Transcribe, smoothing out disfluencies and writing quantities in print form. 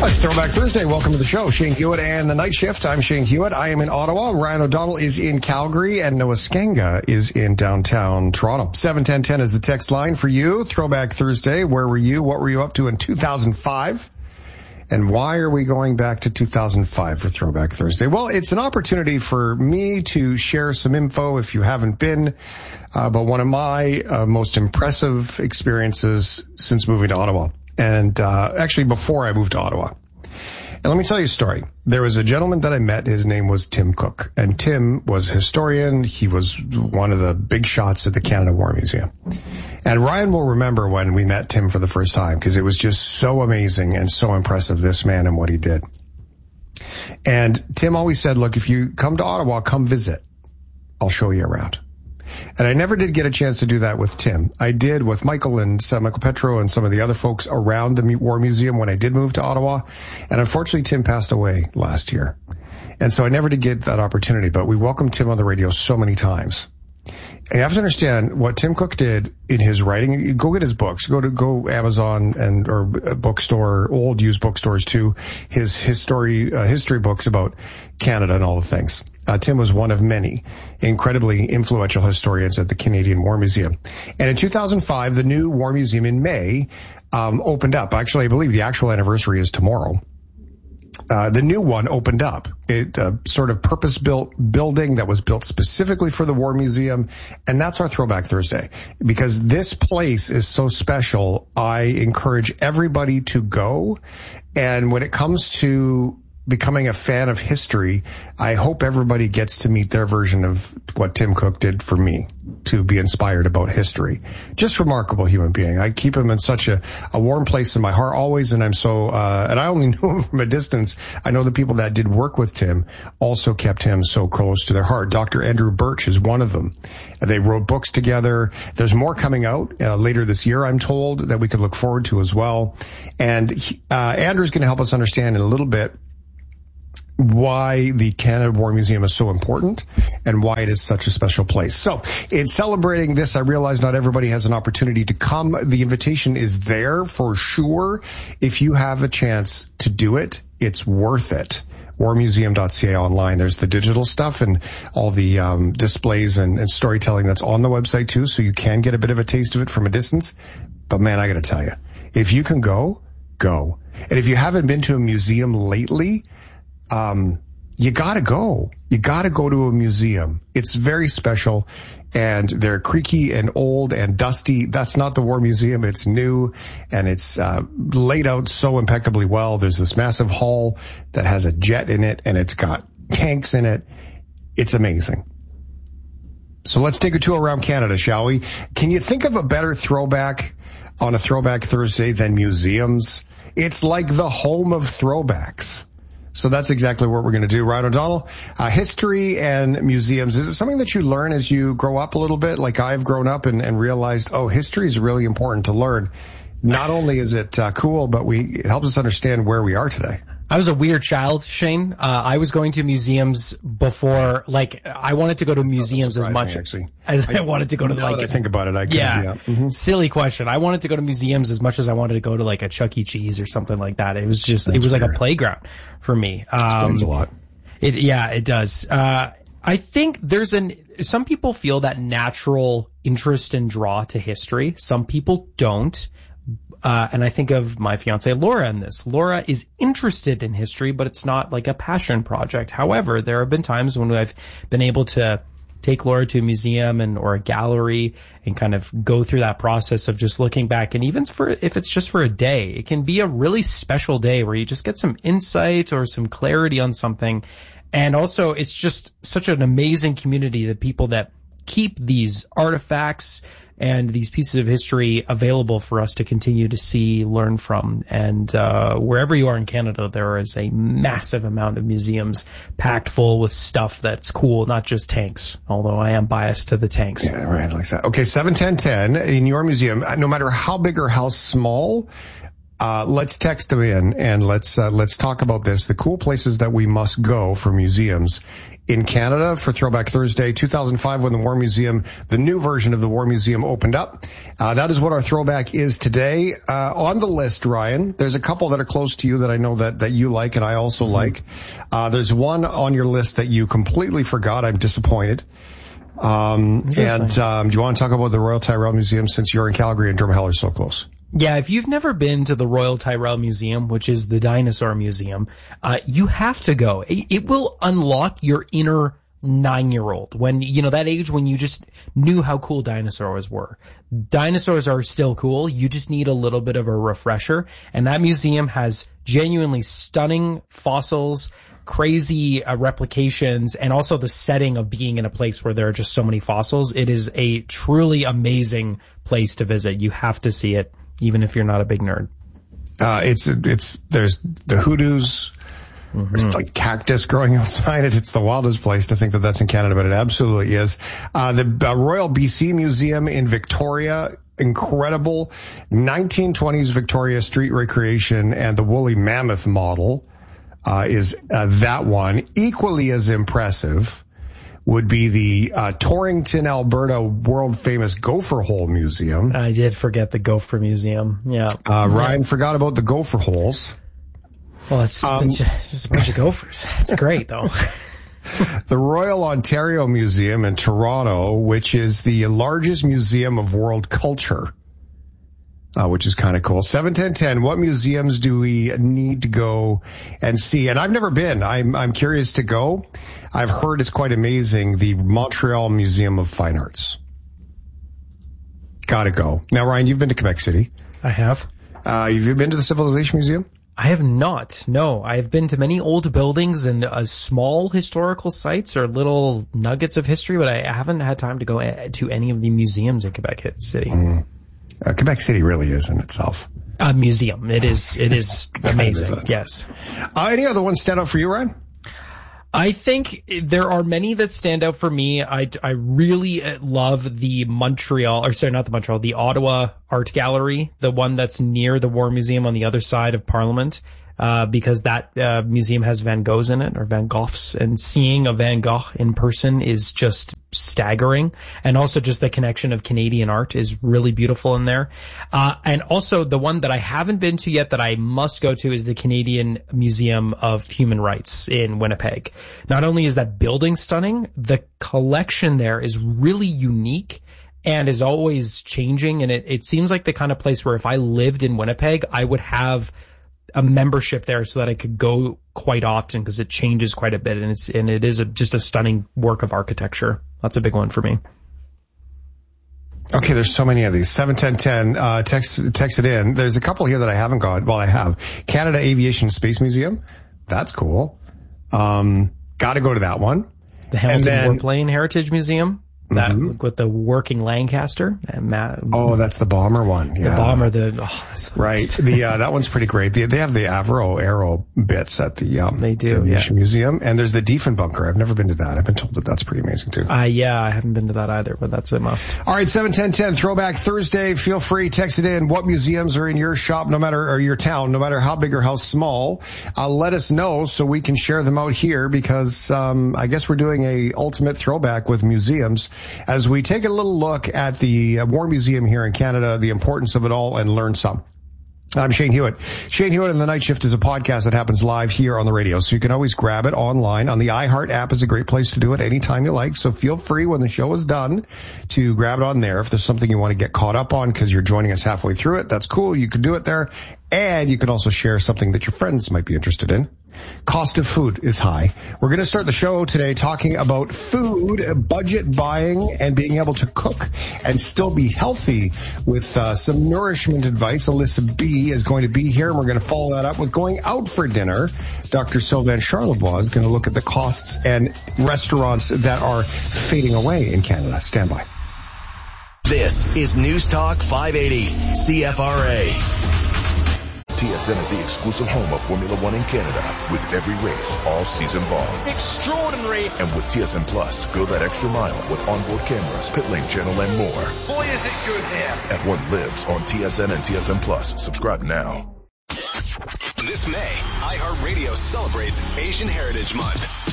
It's Throwback Thursday. Welcome to the show. Shane Hewitt and the Night Shift. I'm Shane Hewitt. I am in Ottawa. Ryan O'Donnell is in Calgary, and Noah Skenga is in downtown Toronto. 71010 is the text line for you. Throwback Thursday. Where were you? What were you up to in 2005? And why are we going back to 2005 for Throwback Thursday? Well, it's an opportunity for me to share some info, if you haven't been, about one of my most impressive experiences since moving to Ottawa. And actually before I moved to Ottawa. And let me tell you a story. There was a gentleman that I met. His name was Tim Cook. And Tim was a historian. He was one of the big shots at the Canada War Museum. And Ryan will remember when we met Tim for the first time, because it was just so amazing and so impressive, this man and what he did. And Tim always said, look, if you come to Ottawa, come visit. I'll show you around. And I never did get a chance to do that with Tim. I did with Michael and Michael Petro and some of the other folks around the War Museum when I did move to Ottawa. And unfortunately, Tim passed away last year. And so I never did get that opportunity, but we welcomed Tim on the radio so many times. And you have to understand what Tim Cook did in his writing. Go get his books. Go Amazon or bookstore, old used bookstores too. His history books about Canada and all the things. Tim was one of many incredibly influential historians at the Canadian War Museum. And in 2005, the new War Museum in May opened up. Actually, I believe the actual anniversary is tomorrow. The new one opened up. It sort of purpose-built building that was built specifically for the War Museum. And that's our Throwback Thursday. Because this place is so special, I encourage everybody to go. And when it comes to becoming a fan of history, I hope everybody gets to meet their version of what Tim Cook did for me, to be inspired about history. Just remarkable human being. I keep him in such a warm place in my heart always, and I'm so, and I only knew him from a distance. I know the people that did work with Tim also kept him so close to their heart. Dr. Andrew Birch is one of them. They wrote books together. There's more coming out later this year, I'm told, that we could look forward to as well. And Andrew's going to help us understand in a little bit why the Canada War Museum is so important and why it is such a special place. So, in celebrating this, I realize not everybody has an opportunity to come. The invitation is there for sure. If you have a chance to do it, it's worth it. warmuseum.ca online. There's the digital stuff and all the displays and storytelling that's on the website too, so you can get a bit of a taste of it from a distance. But man, I gotta tell you, if you can go. And if you haven't been to a museum lately, you gotta go. You gotta go to a museum. It's very special, and they're creaky and old and dusty. That's not the War Museum. It's new, and it's laid out so impeccably well. There's this massive hall that has a jet in it, and it's got tanks in it. It's amazing. So let's take a tour around Canada, shall we? Can you think of a better throwback on a Throwback Thursday than museums? It's like the home of throwbacks. So that's exactly what we're going to do. Ryan O'Donnell, history and museums. Is it something that you learn as you grow up a little bit? Like I've grown up and realized, history is really important to learn. Not only is it cool, but it helps us understand where we are today. I was a weird child, Shane. I was going to museums before, I wanted to go to museums as much as I wanted to go to, I think about it, silly question. I wanted to go to museums as much as I wanted to go to, a Chuck E. Cheese or something like that. It was just, it was like a playground for me. Explains a lot. It does. I think some people feel that natural interest and draw to history. Some people don't. And I think of my fiance Laura in this. Laura is interested in history, but it's not like a passion project. However, there have been times when I've been able to take Laura to a museum or a gallery and kind of go through that process of just looking back. And even if it's just for a day, it can be a really special day where you just get some insight or some clarity on something. And also, it's just such an amazing community, the people that keep these artifacts and these pieces of history available for us to continue to see, learn from. And wherever you are in Canada, there is a massive amount of museums packed full with stuff that's cool, not just tanks, although I am biased to the tanks. Yeah, right, like that. Okay, 71010 in your museum, no matter how big or how small, let's text them in and let's talk about this. The cool places that we must go for museums in Canada for Throwback Thursday, 2005, when the new version of the War Museum opened up. That is what our throwback is today. On the list, Ryan, there's a couple that are close to you that I know that you like and I also like. There's one on your list that you completely forgot. I'm disappointed. Do you want to talk about the Royal Tyrrell Museum since you're in Calgary and Drumheller is so close? Yeah, if you've never been to the Royal Tyrrell Museum, which is the dinosaur museum, you have to go. It will unlock your inner 9-year-old when, that age when you just knew how cool dinosaurs were. Dinosaurs are still cool. You just need a little bit of a refresher. And that museum has genuinely stunning fossils, crazy replications, and also the setting of being in a place where there are just so many fossils. It is a truly amazing place to visit. You have to see it, even if you're not a big nerd. There's the hoodoos. There's like cactus growing outside it. It's the wildest place to think that that's in Canada, but it absolutely is. The Royal BC Museum in Victoria, incredible 1920s Victoria street recreation, and the woolly mammoth model is that one. Equally as impressive would be the Torrington, Alberta world famous Gopher Hole Museum. I did forget the Gopher Museum. Yeah. Ryan forgot about the Gopher Holes. Well, it's just a bunch of gophers. It's great, though. The Royal Ontario Museum in Toronto, which is the largest museum of world culture, which is kind of cool. 71010, what museums do we need to go and see? And I've never been. I'm curious to go. I've heard it's quite amazing. The Montreal Museum of Fine Arts. Gotta go. Now, Ryan, you've been to Quebec City. I have. Have you been to the Civilization Museum? I have not. No, I've been to many old buildings and small historical sites or little nuggets of history, but I haven't had time to go to any of the museums in Quebec City. Quebec City really is in itself a museum. It is amazing. Yes. Any other ones stand out for you, Ryan? I think there are many that stand out for me. I really love the the Ottawa Art Gallery, the one that's near the War Museum on the other side of Parliament, because that museum has Van Goghs in it, or Van Goghs, and seeing a Van Gogh in person is just staggering. And also just the connection of Canadian art is really beautiful in there. And also the one that I haven't been to yet that I must go to is the Canadian Museum of Human Rights in Winnipeg. Not only is that building stunning, the collection there is really unique and is always changing. And it seems like the kind of place where if I lived in Winnipeg, I would have a membership there so that I could go quite often because it changes quite a bit, and it is just a stunning work of architecture. That's a big one for me. Okay, there's so many of these. 71010, text it in. There's a couple here that I haven't got. Well, I have. Canada Aviation and Space Museum. That's cool. Gotta go to that one. The Hamilton Warplane Heritage Museum. That with the working Lancaster. That's the bomber one. Yeah. The bomber. Right. That one's pretty great. They have the Avro Aero bits at the Aviation Museum, and there's the Diefenbunker. I've never been to that. I've been told that that's pretty amazing too. I haven't been to that either, but that's a must. All right, 71010 Throwback Thursday. Feel free, text it in. What museums are in your shop, or your town, no matter how big or how small? Let us know so we can share them out here because I guess we're doing a ultimate throwback with museums. As we take a little look at the War Museum here in Canada, the importance of it all, and learn some. I'm Shane Hewitt. Shane Hewitt and the Night Shift is a podcast that happens live here on the radio, so you can always grab it online. On the iHeart app is a great place to do it anytime you like, so feel free when the show is done to grab it on there. If there's something you want to get caught up on because you're joining us halfway through it, that's cool. You can do it there, and you can also share something that your friends might be interested in. Cost of food is high. We're going to start the show today talking about food, budget buying, and being able to cook and still be healthy with some nourishment advice. Alyssa B is going to be here, and we're going to follow that up with going out for dinner. Dr. Sylvain Charlebois is going to look at the costs and restaurants that are fading away in Canada. Stand by. This is News Talk 580, CFRA. TSN is the exclusive home of Formula One in Canada, with every race all season long. Extraordinary. And with TSN Plus, go that extra mile with onboard cameras, pit lane channel, and more. Boy, is it good here. At One lives on TSN and TSN Plus. Subscribe now. This May, iHeartRadio celebrates Asian Heritage Month.